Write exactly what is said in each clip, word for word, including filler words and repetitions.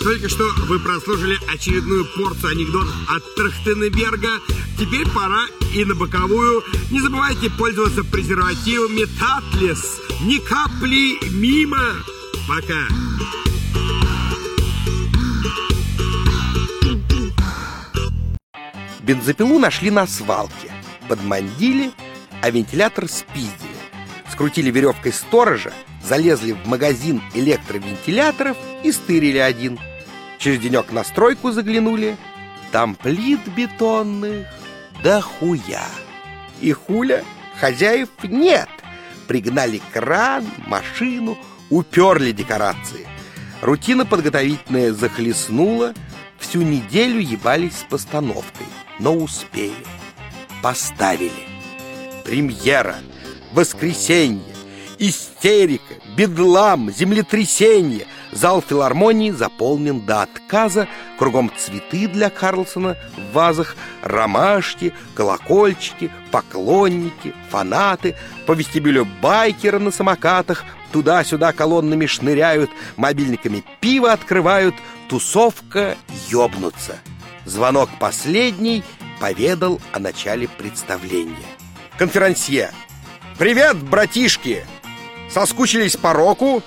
Только что вы прослушали очередную порцию анекдотов от Трахтенберга. Теперь пора и на боковую. Не забывайте пользоваться презервативами Татлес. Ни капли мимо. Пока. Бензопилу нашли на свалке. Подмандили, а вентилятор спиздили. Скрутили веревкой сторожа, залезли в магазин электровентиляторов и стырили один. Через денек на стройку заглянули. Там плит бетонных да хуя. И хуля, хозяев нет. Пригнали кран, машину, уперли декорации. Рутина подготовительная захлестнула. Всю неделю ебались с постановкой, но успели. Поставили. Премьера, воскресенье, истерика, бедлам, землетрясение. Зал филармонии заполнен до отказа. Кругом цветы для Карлсона в вазах, ромашки, колокольчики, поклонники, фанаты. По вестибюлю байкеры на самокатах туда-сюда колоннами шныряют, мобильниками пиво открывают. Тусовка ёбнуться. Звонок последний поведал о начале представления. Конферансье: «Привет, братишки! Соскучились по року?»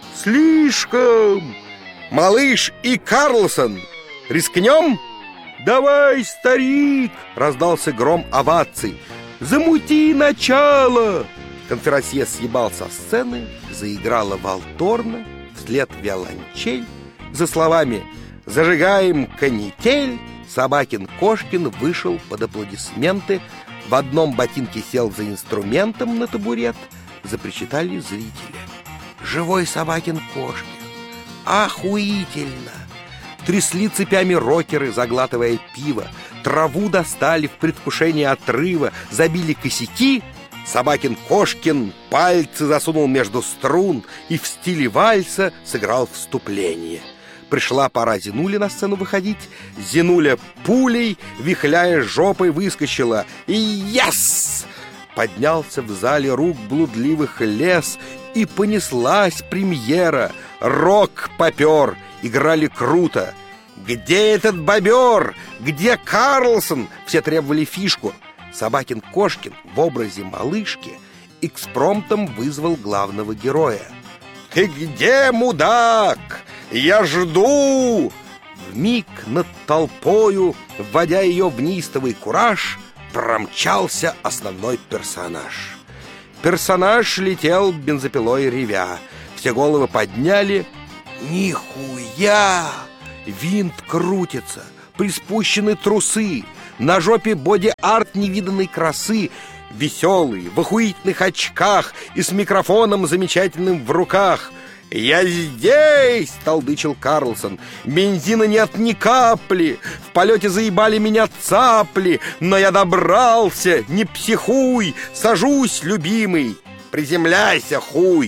«Слишком!» «Малыш и Карлсон, рискнем?» «Давай, старик!» — раздался гром оваций. «Замути начало!» Конферансье съебал со сцены, заиграла валторна, вслед виолончель. За словами «Зажигаем канитель» Собакин-Кошкин вышел под аплодисменты. В одном ботинке сел за инструментом на табурет. Запричитали зрители. Живой Собакин-Кошкин! Охуительно! Трясли цепями рокеры, заглатывая пиво. Траву достали в предвкушении отрыва. Забили косяки. Собакин-Кошкин пальцы засунул между струн и в стиле вальса сыграл вступление. Пришла пора Зинуле на сцену выходить. Зинуля пулей, вихляя жопой, выскочила. И яс! Поднялся в зале рук блудливых лес, и понеслась премьера. Рок попер, играли круто. «Где этот бобер? Где Карлсон?» Все требовали фишку. Собакин-Кошкин в образе малышки экспромтом вызвал главного героя. «Ты где, мудак? Я жду!» Вмиг над толпою, вводя ее в неистовый кураж, промчался основной персонаж. Персонаж летел бензопилой ревя. Все головы подняли. Нихуя! Винт крутится, приспущены трусы, на жопе боди-арт невиданной красы. Веселый, в охуительных очках и с микрофоном замечательным в руках. «Я здесь!» — толдычил Карлсон. «Бензина нет ни капли, в полете заебали меня цапли, но я добрался, не психуй, сажусь, любимый, приземляйся, хуй,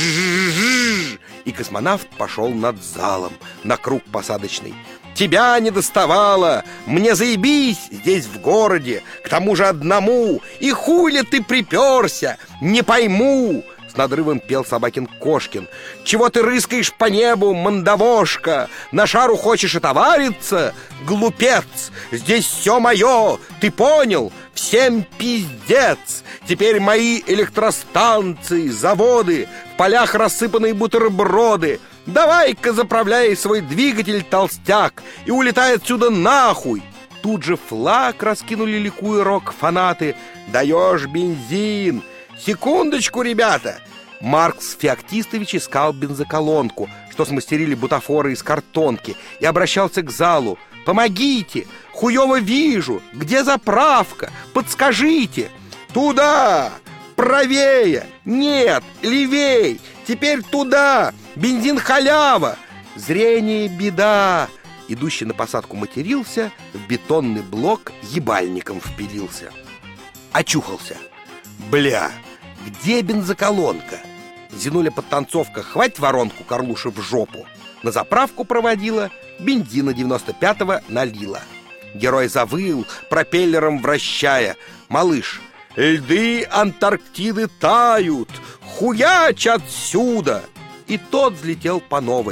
жжжж!» И космонавт пошел над залом на круг посадочный. «Тебя не доставало! Мне заебись здесь в городе, к тому же одному, и хуй ли ты приперся, не пойму!» С надрывом пел Собакин-Кошкин. «Чего ты рыскаешь по небу, мандавошка? На шару хочешь отовариться? Глупец! Здесь все мое! Ты понял? Всем пиздец! Теперь мои электростанции, заводы, в полях рассыпанные бутерброды. Давай-ка заправляй свой двигатель, толстяк, и улетай отсюда нахуй!» Тут же флаг раскинули, ликуя рок-фанаты. «Даешь бензин! Секундочку, ребята!» Маркс Феоктистович искал бензоколонку, что смастерили бутафоры из картонки, и обращался к залу. «Помогите! Хуёво вижу! Где заправка? Подскажите!» «Туда! Правее! Нет! Левей! Теперь туда! Бензин халява! Зрение беда!» Идущий на посадку матерился, в бетонный блок ебальником впилился. Очухался. «Бля! Где бензоколонка?» Зинуля подтанцовка «Хвать воронку, Карлуша, в жопу!» На заправку проводила, бензина девяносто пятого налила. Герой завыл, пропеллером вращая. «Малыш, льды Антарктиды тают! Хуяч отсюда!» И тот взлетел по новой.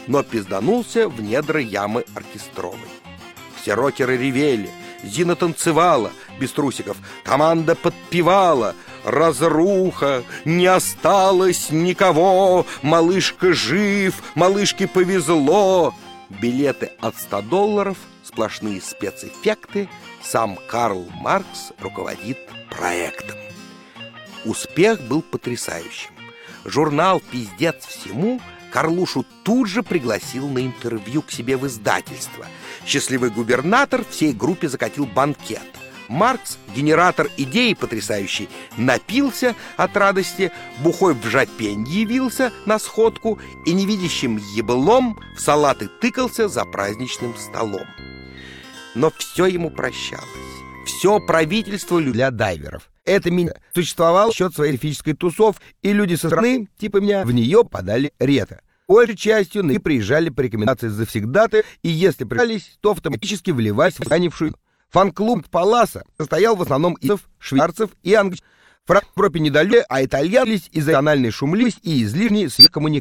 но пизданулся в недра ямы оркестровой. Все рокеры ревели, Зина танцевала без трусиков, команда подпевала: разруха, не осталось никого, малышка жив, малышке повезло. Билеты от ста долларов, сплошные спецэффекты, сам Карл Маркс руководит проектом. Успех был потрясающим. Журнал «Пиздец всему» Карлушу тут же пригласил на интервью к себе в издательство. Счастливый губернатор всей группе закатил банкет. Маркс, генератор идеи потрясающий, напился от радости, бухой в жопень явился на сходку и невидящим еблом в салаты тыкался за праздничным столом. Но все ему прощалось. Все правительство для дайверов. Это меня существовал счет своей эльфической тусов, и люди со стороны, типа меня, в нее подали редко. Большей частью на приезжали по рекомендации завсегдаты, и если приезжались, то автоматически вливаясь в ранившую. Фан-клуб Паласа состоял в основном из швейцарцев и англичан. В Европе недолюбили, а итальянцы из-за тональной шумливости и излишней сверхкоммуникации.